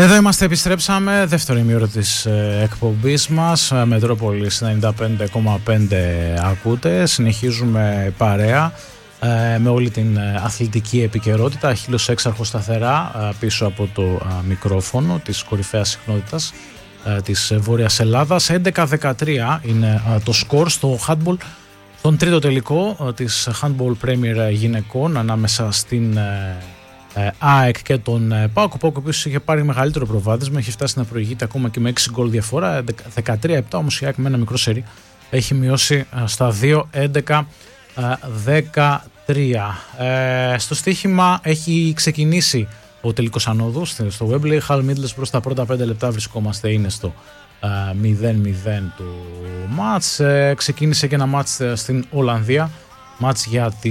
Εδώ είμαστε, επιστρέψαμε, δεύτερο ημίωρο της εκπομπής μας, Μετρόπολης 95,5 ακούτε, συνεχίζουμε παρέα με όλη την αθλητική επικαιρότητα, Αχίλλος έξαρχος σταθερά πίσω από το μικρόφωνο της κορυφαίας συχνότητας της Βόρειας Ελλάδας. 11-13 είναι το σκορ στο handball, τον τρίτο τελικό της Handball Premier γυναικών ανάμεσα στην ΑΕΚ και τον ΠΑΟΚ. Ο ΠΑΟΚ, ο οποίος είχε πάρει μεγαλύτερο προβάδισμα, έχει φτάσει να προηγείται ακόμα και με 6 γκολ διαφορά, 13-7, όμως η ΑΕΚ με ένα μικρό σερί έχει μειώσει στα 2-11-13. Στο στοίχημα έχει ξεκινήσει ο τελικός ανόδου στο Wembley. Χαλ Μίτλες προς τα πρώτα 5 λεπτά βρισκόμαστε, είναι στο 0-0 του μάτς. Ξεκίνησε και ένα μάτς στην Ολλανδία, μάτς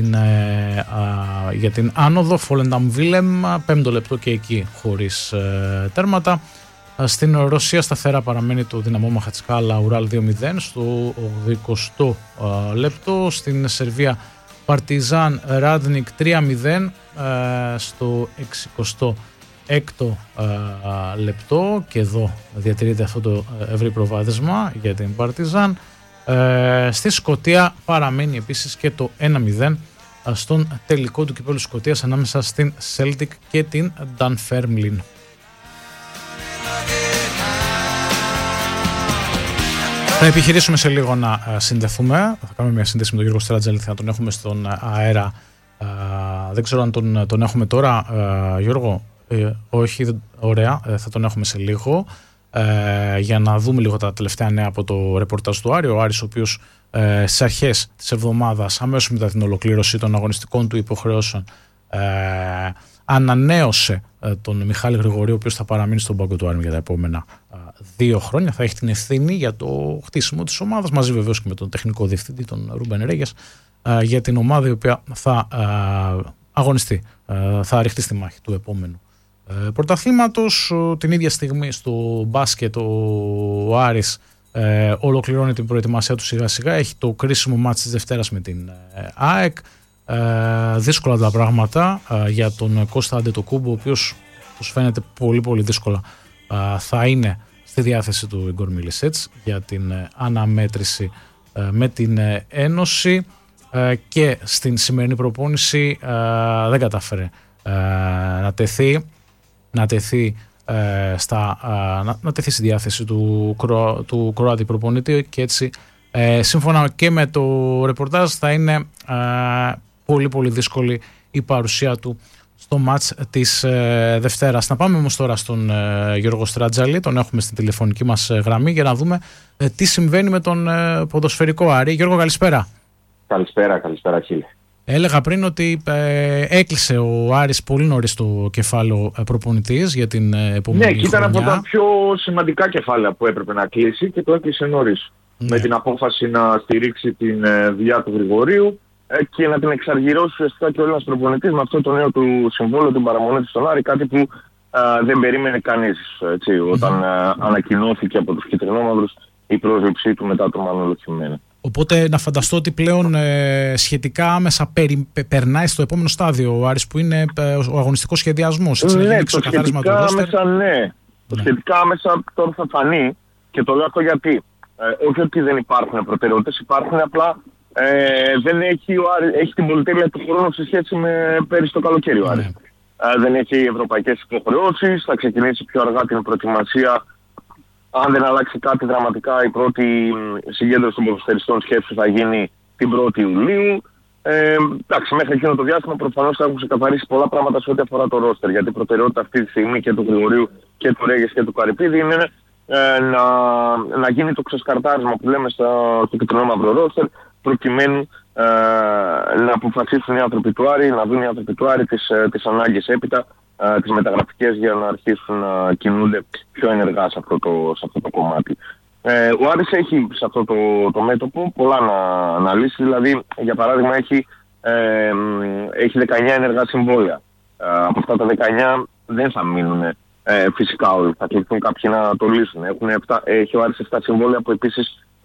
για την άνοδο, Φόλενταμ Βίλεμ, 5ο λεπτό και εκεί χωρίς τέρματα. Στην Ρωσία σταθερά παραμένει το δυναμό Μαχατσկάλα Ουράλ 2-0 στο 80ο λεπτό. Στην Σερβία Παρτιζάν Ράντνικ 3-0 στο 66ο λεπτό, και εδώ διατηρείται αυτό το ευρύ προβάδισμα για την Παρτιζάν. Στη Σκωτία παραμένει επίσης και το 1-0 στον τελικό του κυπέλλου Σκωτίας ανάμεσα στην Celtic και την Dunfermline. Θα επιχειρήσουμε σε λίγο να συνδεθούμε. Θα κάνουμε μια σύνδεση με τον Γιώργο Στράτζαλη, θα τον έχουμε στον αέρα. Δεν ξέρω αν τον έχουμε τώρα, Γιώργο. Όχι, ωραία, θα τον έχουμε σε λίγο. Για να δούμε λίγο τα τελευταία νέα από το ρεπορτάζ του Άρη. Ο Άρης, ο οποίος στις αρχές της εβδομάδας, αμέσως μετά την ολοκλήρωση των αγωνιστικών του υποχρεώσεων, ανανέωσε τον Μιχάλη Γρηγορίου, ο οποίος θα παραμείνει στον πάγκο του Άρη για τα επόμενα 2 χρόνια. Θα έχει την ευθύνη για το χτίσιμο της ομάδας, μαζί βεβαίως και με τον τεχνικό διευθυντή, τον Ρούμπεν Ρέγιας, για την ομάδα η οποία θα αγωνιστεί, θα ρηχτεί στη μάχη του επόμενου πρωταθλήματος. Την ίδια στιγμή στο μπάσκετ ο Άρης ολοκληρώνει την προετοιμασία του σιγά σιγά. Έχει το κρίσιμο μάτς της Δευτέρας με την ΑΕΚ. Δύσκολα τα πράγματα για τον Κώστα Αντετοκούμπο, ο οποίος, όπως φαίνεται, πολύ πολύ δύσκολα θα είναι στη διάθεση του Ιγκόρ Μιλισέτς για την αναμέτρηση με την Ένωση, και στην σημερινή προπόνηση δεν κατάφερε να τεθεί στη διάθεση του Κροάτη προπονητή, και έτσι σύμφωνα και με το ρεπορτάζ θα είναι πολύ πολύ δύσκολη η παρουσία του στο μάτς της Δευτέρας. Να πάμε όμως τώρα στον Γιώργο Στράτζαλη, τον έχουμε στην τηλεφωνική μας γραμμή για να δούμε τι συμβαίνει με τον ποδοσφαιρικό Άρη. Γιώργο, καλησπέρα. Καλησπέρα, Χίλη. Έλεγα πριν ότι έκλεισε ο Άρης πολύ νωρίς το κεφάλαιο προπονητής για την επόμενη χρονιά. Ναι, ήταν από τα πιο σημαντικά κεφάλαια που έπρεπε να κλείσει και το έκλεισε νωρίς. Ναι. Με την απόφαση να στηρίξει την δουλειά του Γρηγορίου και να την εξαργυρώσει ουσιαστικά και ο Έλληνας προπονητής με αυτό το νέο του συμβόλαιο, την παραμονή του στον Άρη, κάτι που δεν περίμενε κανείς, όταν ανακοινώθηκε από τους κυτρινόμαυρους η πρόσληψή του μετά τον Μανώλο Χιουμένη. Οπότε να φανταστώ ότι πλέον σχετικά άμεσα περνάει στο επόμενο στάδιο ο Άρης, που είναι ο αγωνιστικός σχεδιασμός. Ναι, το σχετικά άμεσα ναι. Το σχετικά άμεσα τώρα θα φανεί, και το λέω αυτό γιατί όχι ότι δεν υπάρχουν προτεραιότητες, υπάρχουν, απλά δεν έχει, έχει την πολυτέλεια του χρόνου σε σχέση με πέρυσι το καλοκαίρι ο Άρης. Δεν έχει ευρωπαϊκές υποχρεώσεις, θα ξεκινήσει πιο αργά την προετοιμασία. Αν δεν αλλάξει κάτι δραματικά, η πρώτη συγκέντρωση των ποδοσφαιριστών σκέψου θα γίνει την 1η Ιουλίου. Εντάξει, μέχρι εκείνο το διάστημα προφανώς θα έχουν ξεκαθαρίσει πολλά πράγματα σε ό,τι αφορά το ρόστερ. Γιατί η προτεραιότητα αυτή τη στιγμή και του Γρηγορίου και του Ρέγες και του Καρυπίδη είναι να γίνει το ξεσκαρτάρισμα που λέμε στο κυτρινόμαυρο ρόστερ, προκειμένου να αποφασίσουν οι άνθρωποι του Άρη, να δουν οι άνθρωποι του Άρη τις ανάγκες έπειτα, τις μεταγραφικές, για να αρχίσουν να κινούνται πιο ενεργά σε αυτό το κομμάτι. Ο Άρης έχει σε αυτό το μέτωπο πολλά να λύσει. Δηλαδή, για παράδειγμα, έχει 19 ενεργά συμβόλαια. Από αυτά τα 19 δεν θα μείνουν φυσικά όλοι. Θα κληθούν κάποιοι να το λύσουν. Έχει ο Άρης 7 συμβόλαια που επίσης